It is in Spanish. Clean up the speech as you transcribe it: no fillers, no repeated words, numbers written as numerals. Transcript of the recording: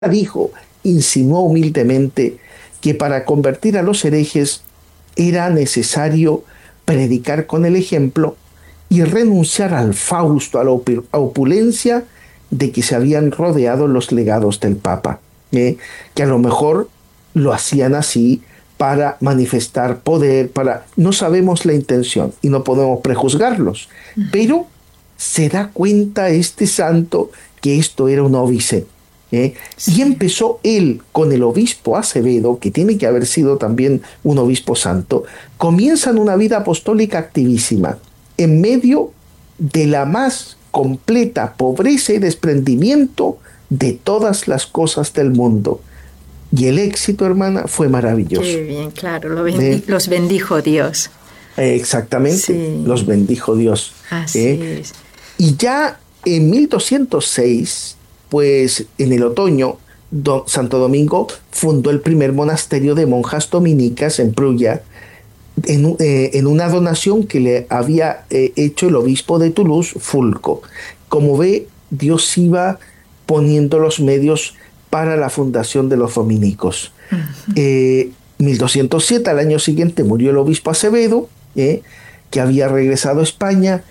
dijo, insinuó humildemente que para convertir a los herejes era necesario predicar con el ejemplo y renunciar al fausto, a la opulencia de que se habían rodeado los legados del Papa, que a lo mejor lo hacían así para manifestar poder, para... No sabemos la intención y no podemos prejuzgarlos, pero se da cuenta este santo que esto era un óbice. Y Sí. empezó él con el obispo Acevedo, que tiene que haber sido también un obispo santo, comienzan una vida apostólica activísima, en medio de la más completa pobreza y desprendimiento de todas las cosas del mundo. Y el éxito, hermana, fue maravilloso. Qué bien, claro, ¿Eh? los bendijo Dios. Exactamente, los Sí, bendijo Dios. así ¿Eh? es. Y ya en 1206, pues en el otoño, Santo Domingo fundó el primer monasterio de monjas dominicas en Prusia, en una donación que le había hecho el obispo de Toulouse, Fulco. Como ve, Dios iba poniendo los medios para la fundación de los dominicos. 1207, al año siguiente, murió el obispo Acevedo, que había regresado a España